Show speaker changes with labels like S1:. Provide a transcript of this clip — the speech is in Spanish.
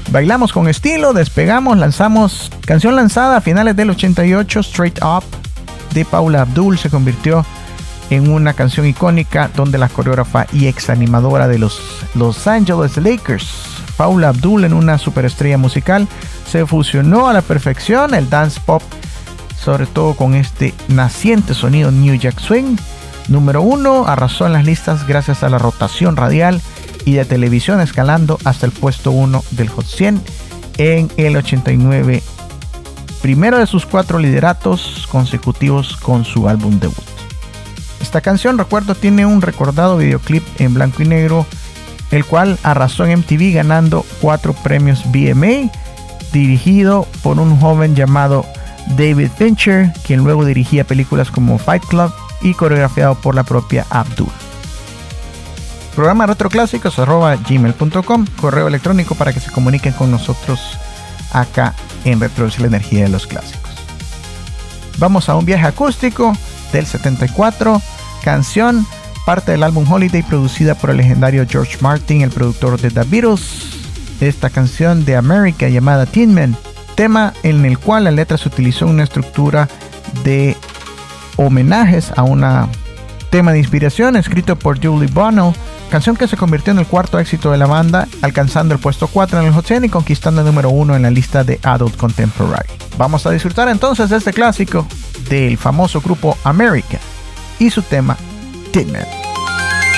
S1: Bailamos con estilo, despegamos, lanzamos canción lanzada a finales del 88, Straight Up de Paula Abdul se convirtió en una canción icónica donde la coreógrafa y ex animadora de los Los Angeles Lakers, Paula Abdul, en una superestrella musical, se fusionó a la perfección el dance pop, sobre todo con este naciente sonido New Jack Swing. Número 1, arrasó en las listas gracias a la rotación radial y de televisión, escalando hasta el puesto 1 del Hot 100 en el 89, primero de sus 4 lideratos consecutivos con su álbum debut. Esta canción, recuerdo, tiene un recordado videoclip en blanco y negro, el cual arrasó en MTV ganando 4 premios VMA, dirigido por un joven llamado David Fincher, quien luego dirigía películas como Fight Club, y coreografiado por la propia Abdul. Programa retroclásicos@gmail.com, correo electrónico para que se comuniquen con nosotros acá en Retrodosis, la energía de los clásicos. Vamos a un viaje acústico del 74, canción parte del álbum Holiday, producida por el legendario George Martin, el productor de The Beatles. Esta canción de America llamada Tin Man, tema en el cual la letra se utilizó una estructura de homenajes a un tema de inspiración escrito por Julie Bonnell, canción que se convirtió en el 4º éxito de la banda, alcanzando el puesto 4 en el Hot 100 y conquistando el número 1 en la lista de Adult Contemporary. Vamos a disfrutar entonces de este clásico del famoso grupo America y su tema Tin Man.